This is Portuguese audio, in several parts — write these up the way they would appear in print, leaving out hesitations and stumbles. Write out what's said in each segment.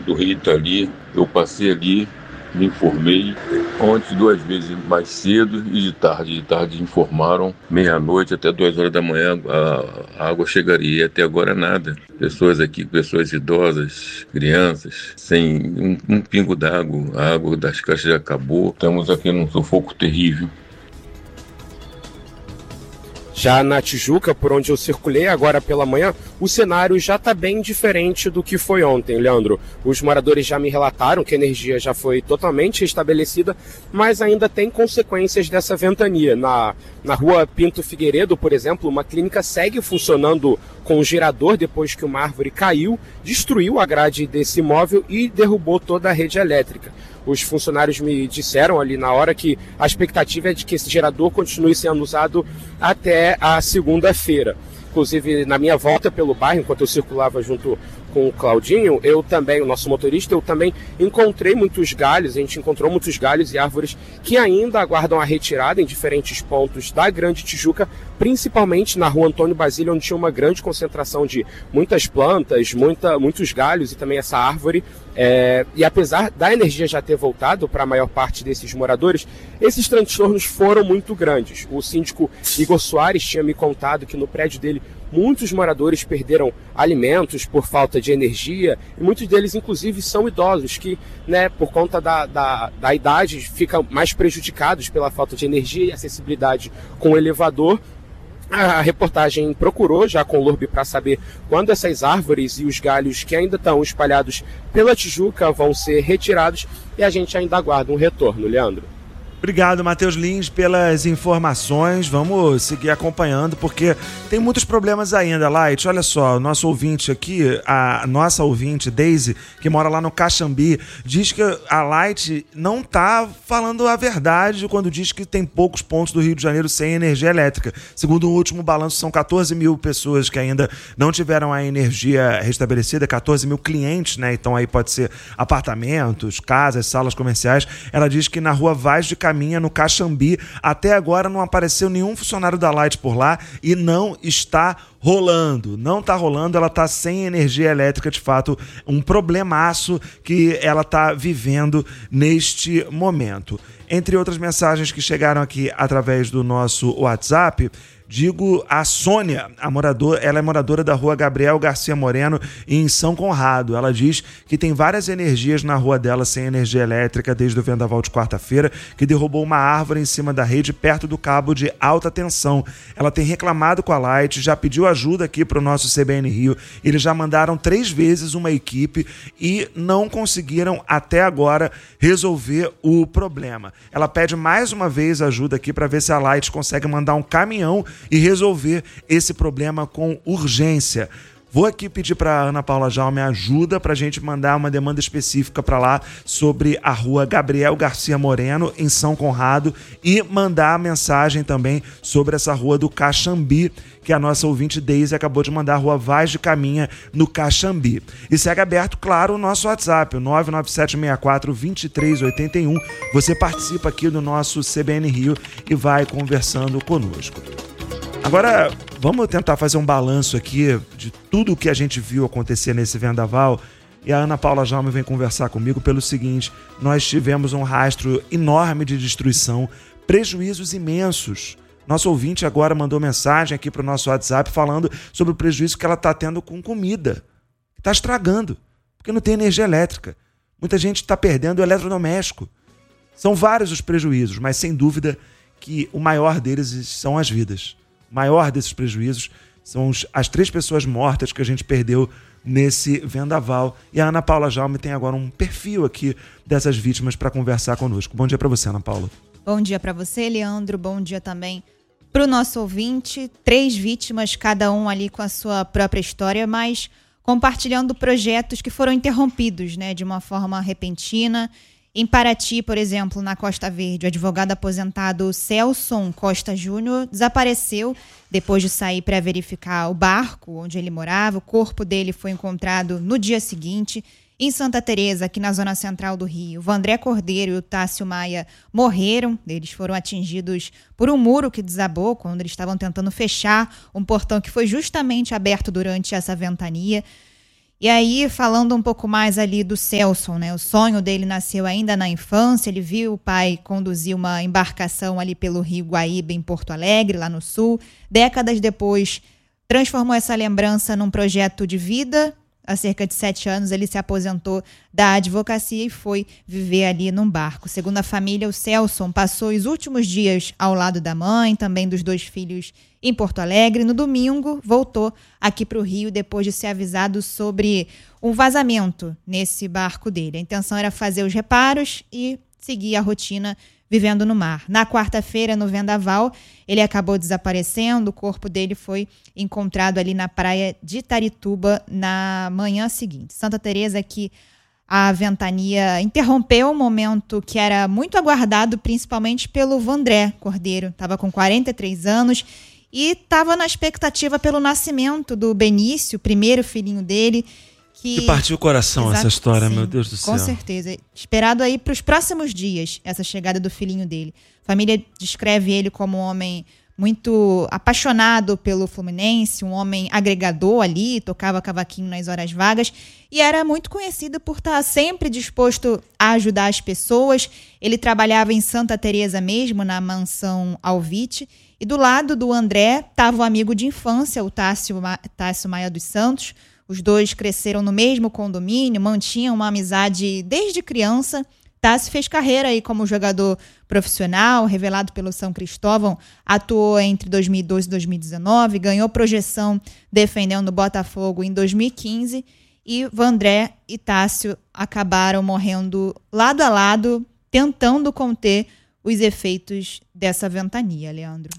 do rei está ali. Eu passei ali, me informei. Ontem 2 vezes mais cedo e de tarde. De tarde informaram, meia-noite até 2 horas da manhã a água chegaria. Até agora nada. Pessoas aqui, pessoas idosas, crianças, sem um pingo d'água. A água das caixas já acabou. Estamos aqui num sufoco terrível. Já na Tijuca, por onde eu circulei agora pela manhã, o cenário já está bem diferente do que foi ontem, Leandro. Os moradores já me relataram que a energia já foi totalmente restabelecida, mas ainda tem consequências dessa ventania. Na rua Pinto Figueiredo, por exemplo, uma clínica segue funcionando com um gerador depois que uma árvore caiu, destruiu a grade desse imóvel e derrubou toda a rede elétrica. Os funcionários me disseram ali na hora que a expectativa é de que esse gerador continue sendo usado até a segunda-feira. Inclusive, na minha volta pelo bairro, enquanto eu circulava junto com o Claudinho, o nosso motorista, eu também encontrei muitos galhos, a gente encontrou muitos galhos e árvores que ainda aguardam a retirada em diferentes pontos da Grande Tijuca, principalmente na rua Antônio Basílio, onde tinha uma grande concentração de muitas plantas, muitos galhos e também essa árvore. E apesar da energia já ter voltado para a maior parte desses moradores, esses transtornos foram muito grandes. O síndico Igor Soares tinha me contado que no prédio dele muitos moradores perderam alimentos por falta de energia, e muitos deles, inclusive, são idosos que, por conta da idade, ficam mais prejudicados pela falta de energia e acessibilidade com o elevador. A reportagem procurou já com o LURB para saber quando essas árvores e os galhos que ainda estão espalhados pela Tijuca vão ser retirados, e a gente ainda aguarda um retorno, Leandro. Obrigado, Matheus Lins, pelas informações. Vamos seguir acompanhando, porque tem muitos problemas ainda, Light. Olha só, o nosso ouvinte aqui, a nossa ouvinte, Daisy, que mora lá no Caxambi, diz que a Light não está falando a verdade quando diz que tem poucos pontos do Rio de Janeiro sem energia elétrica. Segundo o último balanço, são 14 mil pessoas que ainda não tiveram a energia restabelecida, 14 mil clientes, né? Então aí pode ser apartamentos, casas, salas comerciais. Ela diz que na rua Vaz de Caminha, no Caxambi, até agora não apareceu nenhum funcionário da Light por lá e não está rolando. Não está rolando, ela está sem energia elétrica, de fato, um problemaço que ela está vivendo neste momento. Entre outras mensagens que chegaram aqui através do nosso WhatsApp, digo a Sônia, ela é moradora da rua Gabriel Garcia Moreno, em São Conrado. Ela diz que tem várias energias na rua dela sem energia elétrica desde o vendaval de quarta-feira, que derrubou uma árvore em cima da rede perto do cabo de alta tensão. Ela tem reclamado com a Light, já pediu ajuda aqui para o nosso CBN Rio. Eles já mandaram 3 vezes uma equipe e não conseguiram até agora resolver o problema. Ela pede mais uma vez ajuda aqui para ver se a Light consegue mandar um caminhão e resolver esse problema com urgência. Vou aqui pedir para a Ana Paula Jaume ajuda para a gente mandar uma demanda específica para lá sobre a rua Gabriel Garcia Moreno, em São Conrado, e mandar a mensagem também sobre essa rua do Caxambi, que a nossa ouvinte Deise acabou de mandar, a rua Vaz de Caminha, no Caxambi. E segue aberto, claro, o nosso WhatsApp, o 99764-2381. Você participa aqui do nosso CBN Rio e vai conversando conosco. Agora, vamos tentar fazer um balanço aqui de tudo o que a gente viu acontecer nesse vendaval. E a Ana Paula Jaume vem conversar comigo pelo seguinte: nós tivemos um rastro enorme de destruição, prejuízos imensos. Nosso ouvinte agora mandou mensagem aqui para o nosso WhatsApp falando sobre o prejuízo que ela está tendo com comida. Está estragando, porque não tem energia elétrica. Muita gente está perdendo o eletrodoméstico. São vários os prejuízos, mas sem dúvida que o maior deles são as vidas. O maior desses prejuízos são as 3 pessoas mortas que a gente perdeu nesse vendaval. E a Ana Paula Jaume tem agora um perfil aqui dessas vítimas para conversar conosco. Bom dia para você, Ana Paula. Bom dia para você, Leandro. Bom dia também para o nosso ouvinte. 3 vítimas, cada um ali com a sua própria história, mas compartilhando projetos que foram interrompidos, né, de uma forma repentina. Em Paraty, por exemplo, na Costa Verde, o advogado aposentado Celson Costa Júnior desapareceu depois de sair para verificar o barco onde ele morava. O corpo dele foi encontrado no dia seguinte. Em Santa Teresa, aqui na zona central do Rio, o Vandré Cordeiro e o Tássio Maia morreram. Eles foram atingidos por um muro que desabou quando eles estavam tentando fechar um portão que foi justamente aberto durante essa ventania. E aí, falando um pouco mais ali do Celson, né? O sonho dele nasceu ainda na infância, ele viu o pai conduzir uma embarcação ali pelo Rio Guaíba, em Porto Alegre, lá no sul. Décadas depois, transformou essa lembrança num projeto de vida. Há cerca de 7 anos, ele se aposentou da advocacia e foi viver ali num barco. Segundo a família, o Celson passou os últimos dias ao lado da mãe, também dos 2 filhos, em Porto Alegre. No domingo, voltou aqui para o Rio depois de ser avisado sobre um vazamento nesse barco dele. A intenção era fazer os reparos e seguir a rotina vivendo no mar. Na quarta-feira, no vendaval, ele acabou desaparecendo. O corpo dele foi encontrado ali na praia de Itarituba na manhã seguinte. Santa Teresa, que a ventania interrompeu um momento que era muito aguardado, principalmente pelo Vandré Cordeiro. Estava com 43 anos e estava na expectativa pelo nascimento do Benício, o primeiro filhinho dele. Que partiu o coração essa história, sim, meu Deus do céu. Com certeza. Esperado aí para os próximos dias, essa chegada do filhinho dele. A família descreve ele como um homem muito apaixonado pelo Fluminense, um homem agregador ali, tocava cavaquinho nas horas vagas e era muito conhecido por estar sempre disposto a ajudar as pessoas. Ele trabalhava em Santa Teresa mesmo, na mansão Alvite, e do lado do André estava o amigo de infância, o Tássio Maia dos Santos. Os 2 cresceram no mesmo condomínio, mantinham uma amizade desde criança. Tássio fez carreira aí como jogador profissional, revelado pelo São Cristóvão, atuou entre 2012 e 2019, ganhou projeção defendendo o Botafogo em 2015 e Vandré e Tássio acabaram morrendo lado a lado, tentando conter os efeitos dessa ventania, Leandro.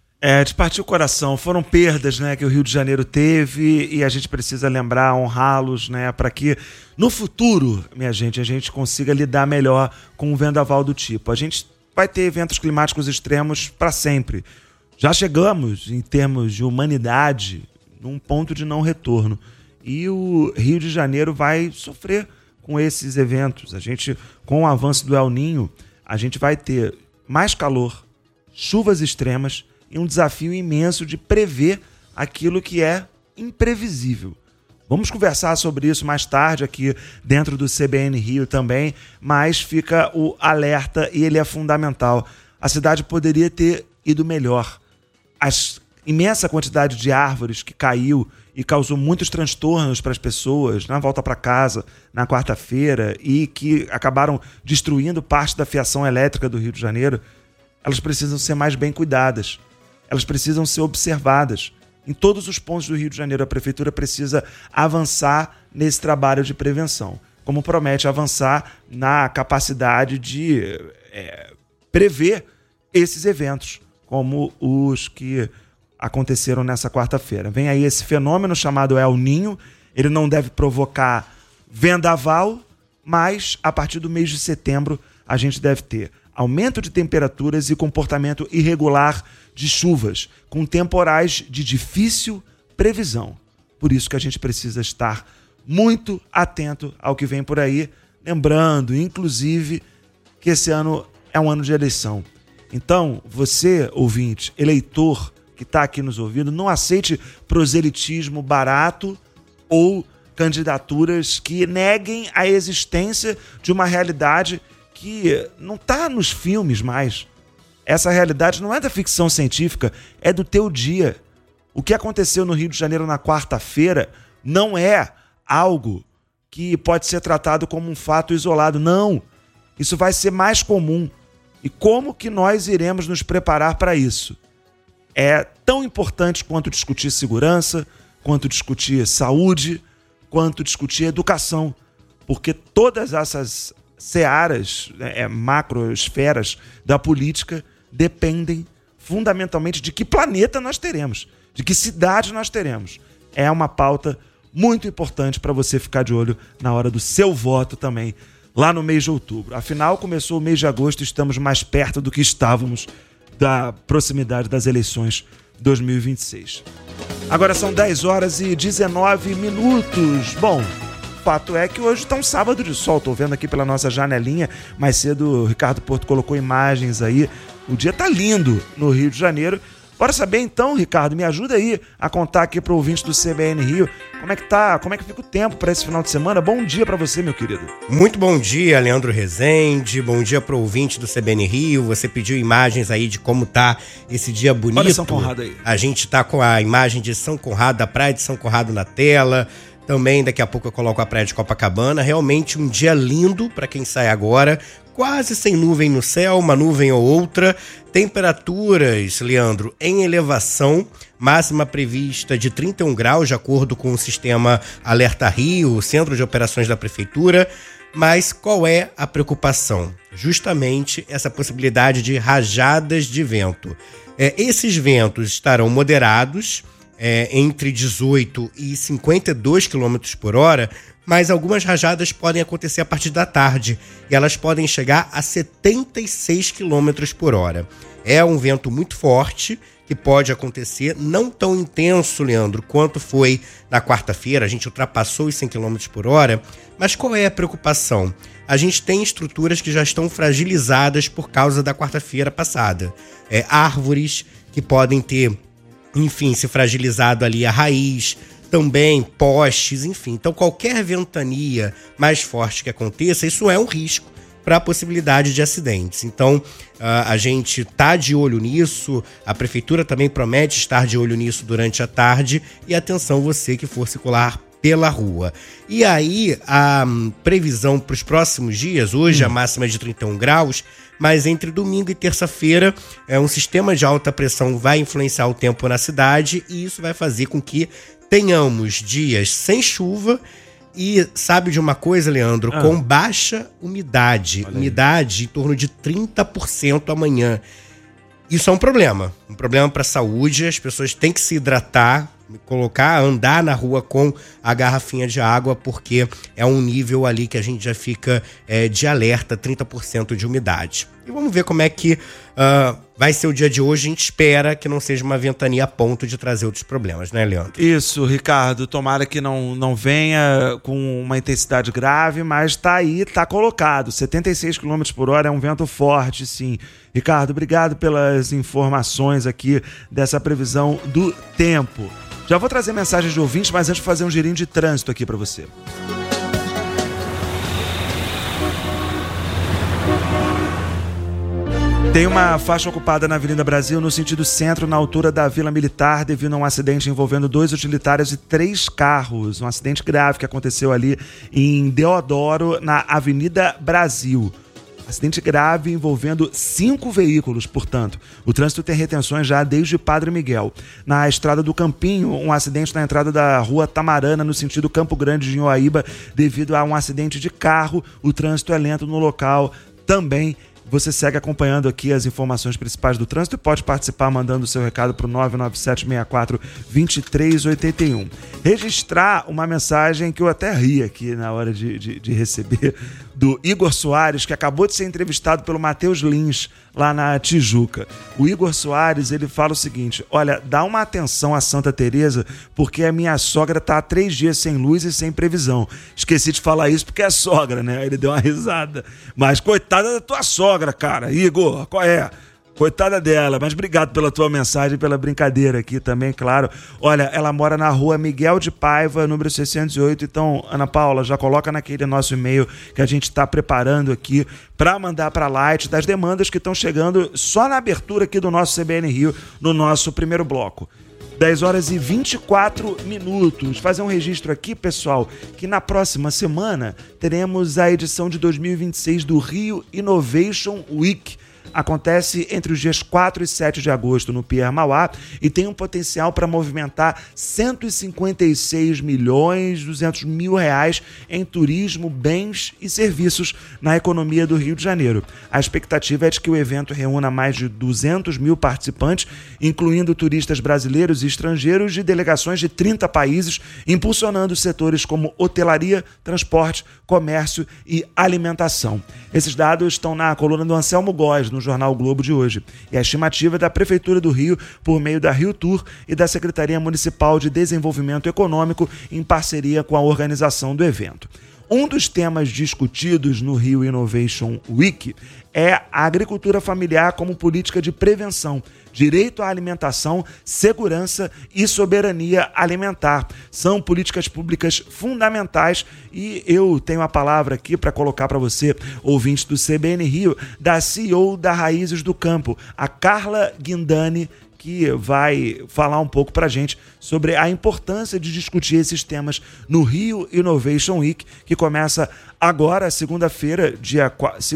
De partir o coração. Foram perdas, né, que o Rio de Janeiro teve e a gente precisa lembrar, honrá-los, né, para que no futuro, minha gente, a gente consiga lidar melhor com um vendaval do tipo. A gente vai ter eventos climáticos extremos para sempre. Já chegamos, em termos de humanidade, num ponto de não retorno. E o Rio de Janeiro vai sofrer com esses eventos. A gente, com o avanço do El Niño, a gente vai ter mais calor, chuvas extremas, e um desafio imenso de prever aquilo que é imprevisível. Vamos conversar sobre isso mais tarde aqui dentro do CBN Rio também, mas fica o alerta e ele é fundamental. A cidade poderia ter ido melhor. A imensa quantidade de árvores que caiu e causou muitos transtornos para as pessoas na volta para casa na quarta-feira e que acabaram destruindo parte da fiação elétrica do Rio de Janeiro, elas precisam ser mais bem cuidadas. Elas precisam ser observadas. Em todos os pontos do Rio de Janeiro, a Prefeitura precisa avançar nesse trabalho de prevenção, como promete avançar na capacidade de prever esses eventos, como os que aconteceram nessa quarta-feira. Vem aí esse fenômeno chamado El Niño. Ele não deve provocar vendaval, mas a partir do mês de setembro a gente deve ter aumento de temperaturas e comportamento irregular de chuvas, com temporais de difícil previsão. Por isso que a gente precisa estar muito atento ao que vem por aí, lembrando, inclusive, que esse ano é um ano de eleição. Então, você, ouvinte, eleitor que está aqui nos ouvindo, não aceite proselitismo barato ou candidaturas que neguem a existência de uma realidade que não está nos filmes mais. Essa realidade não é da ficção científica, é do teu dia. O que aconteceu no Rio de Janeiro na quarta-feira não é algo que pode ser tratado como um fato isolado. Não, isso vai ser mais comum. E como que nós iremos nos preparar para isso? É tão importante quanto discutir segurança, quanto discutir saúde, quanto discutir educação. Porque todas essas searas, macroesferas da política dependem fundamentalmente de que planeta nós teremos, de que cidade nós teremos. É uma pauta muito importante para você ficar de olho na hora do seu voto também, lá no mês de outubro. Afinal, começou o mês de agosto e estamos mais perto do que estávamos da proximidade das eleições 2026. Agora são 10h19. Bom, o fato é que hoje está um sábado de sol. Estou vendo aqui pela nossa janelinha. Mais cedo o Ricardo Porto colocou imagens aí. O dia está lindo no Rio de Janeiro. Bora saber então, Ricardo, me ajuda aí a contar aqui pro ouvinte do CBN Rio, como é que fica o tempo para esse final de semana? Bom dia para você, meu querido. Muito bom dia, Leandro Rezende, bom dia pro ouvinte do CBN Rio. Você pediu imagens aí de como tá esse dia bonito. Olha São Conrado aí. A gente tá com a imagem de São Conrado, da praia de São Conrado na tela. Também daqui a pouco eu coloco a praia de Copacabana. Realmente um dia lindo para quem sai agora. Quase sem nuvem no céu, uma nuvem ou outra. Temperaturas, Leandro, em elevação. Máxima prevista de 31 graus, de acordo com o sistema Alerta Rio, o Centro de Operações da Prefeitura. Mas qual é a preocupação? Justamente essa possibilidade de rajadas de vento. Esses ventos estarão moderados, entre 18 e 52 km por hora, mas algumas rajadas podem acontecer a partir da tarde e elas podem chegar a 76 km por hora. É um vento muito forte que pode acontecer, não tão intenso, Leandro, quanto foi na quarta-feira. A gente ultrapassou os 100 km por hora, mas qual é a preocupação? A gente tem estruturas que já estão fragilizadas por causa da quarta-feira passada. Árvores que podem ter, enfim, se fragilizado ali a raiz, também postes, enfim. Então, qualquer ventania mais forte que aconteça, isso é um risco para a possibilidade de acidentes. Então, a gente está de olho nisso, a Prefeitura também promete estar de olho nisso durante a tarde, e atenção você que for circular pela rua. E aí, a previsão para os próximos dias, hoje a máxima é de 31 graus, mas entre domingo e terça-feira, um sistema de alta pressão vai influenciar o tempo na cidade, e isso vai fazer com que tenhamos dias sem chuva e, sabe de uma coisa, Leandro? Com baixa umidade. Umidade em torno de 30% amanhã. Isso é um problema para a saúde. As pessoas têm que se hidratar, andar na rua com a garrafinha de água, porque é um nível ali que a gente já fica de alerta, 30% de umidade. E vamos ver como é que vai ser o dia de hoje. A gente espera que não seja uma ventania a ponto de trazer outros problemas, né, Leandro? Isso, Ricardo. Tomara que não venha com uma intensidade grave, mas tá aí, tá colocado. 76 km por hora é um vento forte, sim. Ricardo, obrigado pelas informações aqui dessa previsão do tempo. Já vou trazer mensagens de ouvintes, mas antes de fazer um girinho de trânsito aqui para você. Tem uma faixa ocupada na Avenida Brasil, no sentido centro, na altura da Vila Militar, devido a um acidente envolvendo 2 utilitários e 3 carros. Um acidente grave que aconteceu ali em Deodoro, na Avenida Brasil. Acidente grave envolvendo 5 veículos, portanto. O trânsito tem retenções já desde Padre Miguel. Na Estrada do Campinho, um acidente na entrada da Rua Tamarana, no sentido Campo Grande de Inhoaíba, devido a um acidente de carro. O trânsito é lento no local também. Você segue acompanhando aqui as informações principais do trânsito e pode participar mandando o seu recado para o 99764-2381. Registrar uma mensagem que eu até ri aqui na hora de receber, do Igor Soares, que acabou de ser entrevistado pelo Matheus Lins, lá na Tijuca. O Igor Soares, ele fala o seguinte: olha, dá uma atenção a Santa Teresa, porque a minha sogra está há 3 dias sem luz e sem previsão. Esqueci de falar isso porque é sogra, né? Aí ele deu uma risada. Mas coitada da tua sogra, cara. Igor, qual é? Coitada dela, mas obrigado pela tua mensagem, pela brincadeira aqui também, claro. Olha, ela mora na rua Miguel de Paiva, número 608. Então, Ana Paula, já coloca naquele nosso e-mail que a gente está preparando aqui para mandar para a Light das demandas que estão chegando só na abertura aqui do nosso CBN Rio, no nosso primeiro bloco. 10 horas e 24 minutos. Fazer um registro aqui, pessoal, que na próxima semana teremos a edição de 2026 do Rio Innovation Week. Acontece entre os dias 4 e 7 de agosto no Pierre Mauá e tem um potencial para movimentar 156 milhões 200 mil reais em turismo, bens e serviços na economia do Rio de Janeiro. A expectativa é de que o evento reúna mais de 200 mil participantes, incluindo turistas brasileiros e estrangeiros de delegações de 30 países, impulsionando setores como hotelaria, transporte, comércio e alimentação. Esses dados estão na coluna do Anselmo Góes, no Jornal Globo de hoje. E a estimativa da Prefeitura do Rio, por meio da Rio Tour e da Secretaria Municipal de Desenvolvimento Econômico, em parceria com a organização do evento. Um dos temas discutidos no Rio Innovation Week é a agricultura familiar como política de prevenção, direito à alimentação, segurança e soberania alimentar. São políticas públicas fundamentais e eu tenho a palavra aqui para colocar para você, ouvinte do CBN Rio, da CEO da Raízes do Campo, a Carla Guindani, que vai falar um pouco para a gente sobre a importância de discutir esses temas no Rio Innovation Week, que começa agora, segunda-feira, dia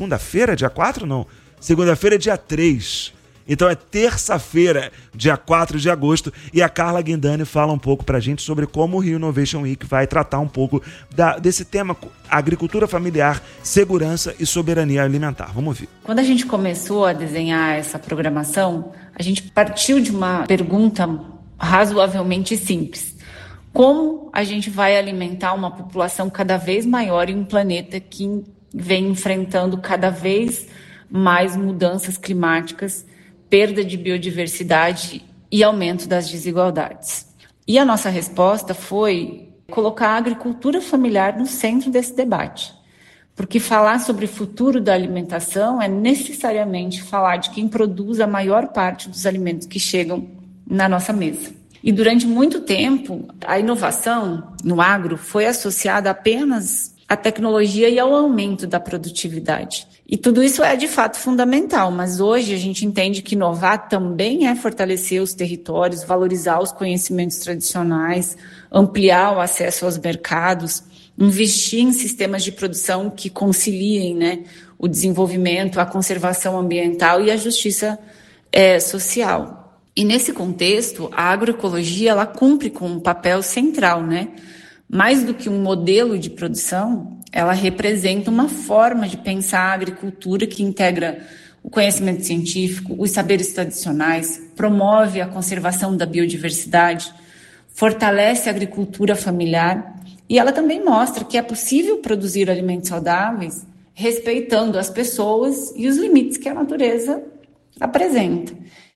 4, não. Segunda-feira, dia 3. Então é terça-feira, dia 4 de agosto, e a Carla Guindani fala um pouco pra gente sobre como o Rio Innovation Week vai tratar um pouco desse tema, agricultura familiar, segurança e soberania alimentar. Vamos ouvir. Quando a gente começou a desenhar essa programação, a gente partiu de uma pergunta razoavelmente simples. Como a gente vai alimentar uma população cada vez maior em um planeta que vem enfrentando cada vez mais mudanças climáticas, perda de biodiversidade e aumento das desigualdades? E a nossa resposta foi colocar a agricultura familiar no centro desse debate. Porque falar sobre o futuro da alimentação é necessariamente falar de quem produz a maior parte dos alimentos que chegam na nossa mesa. E durante muito tempo, a inovação no agro foi associada apenas à tecnologia e ao aumento da produtividade. E tudo isso é, de fato, fundamental, mas hoje a gente entende que inovar também é fortalecer os territórios, valorizar os conhecimentos tradicionais, ampliar o acesso aos mercados, investir em sistemas de produção que conciliem, o desenvolvimento, a conservação ambiental e a justiça social. E nesse contexto, a agroecologia ela cumpre com um papel central, Mais do que um modelo de produção, ela representa uma forma de pensar a agricultura que integra o conhecimento científico, os saberes tradicionais, promove a conservação da biodiversidade, fortalece a agricultura familiar e ela também mostra que é possível produzir alimentos saudáveis respeitando as pessoas e os limites que a natureza apresenta.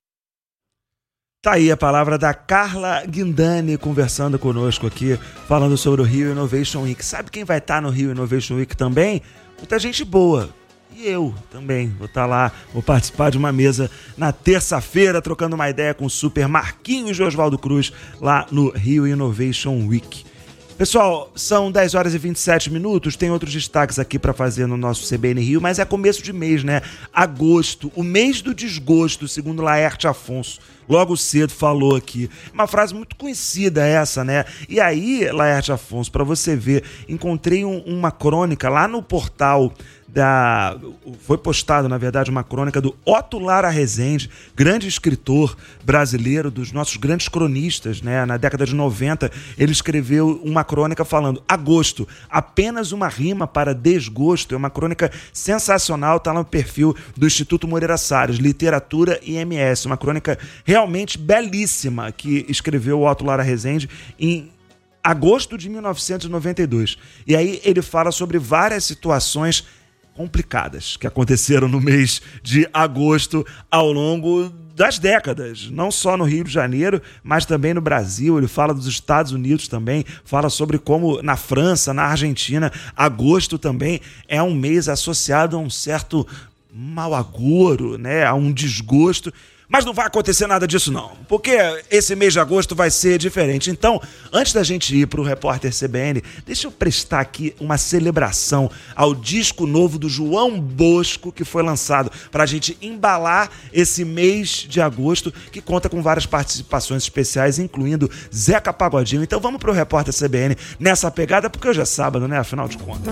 Tá aí a palavra da Carla Guindani conversando conosco aqui, falando sobre o Rio Innovation Week. Sabe quem vai estar no Rio Innovation Week também? Muita gente boa. E eu também vou estar lá, vou participar de uma mesa na terça-feira, trocando uma ideia com o Super Marquinhos de Oswaldo Cruz, lá no Rio Innovation Week. Pessoal, são 10 horas e 27 minutos, tem outros destaques aqui para fazer no nosso CBN Rio, mas é começo de mês, Agosto, o mês do desgosto, segundo Laerte Afonso. Logo cedo falou aqui. Uma frase muito conhecida essa, E aí, Laerte Afonso, para você ver, encontrei uma crônica lá no portal foi postado, na verdade, uma crônica do Otto Lara Rezende, grande escritor brasileiro, dos nossos grandes cronistas, Na década de 90, ele escreveu uma crônica falando agosto, apenas uma rima para desgosto. É uma crônica sensacional, está no perfil do Instituto Moreira Salles, Literatura e MS, uma crônica realmente belíssima que escreveu o Otto Lara Rezende em agosto de 1992. E aí ele fala sobre várias situações complicadas que aconteceram no mês de agosto ao longo das décadas, não só no Rio de Janeiro, mas também no Brasil. Ele fala dos Estados Unidos também, fala sobre como na França, na Argentina, agosto também é um mês associado a um certo mau agouro, a um desgosto. Mas não vai acontecer nada disso não, porque esse mês de agosto vai ser diferente. Então, antes da gente ir para o Repórter CBN, deixa eu prestar aqui uma celebração ao disco novo do João Bosco, que foi lançado para a gente embalar esse mês de agosto, que conta com várias participações especiais, incluindo Zeca Pagodinho. Então vamos para o Repórter CBN nessa pegada, porque hoje é sábado, Afinal de contas.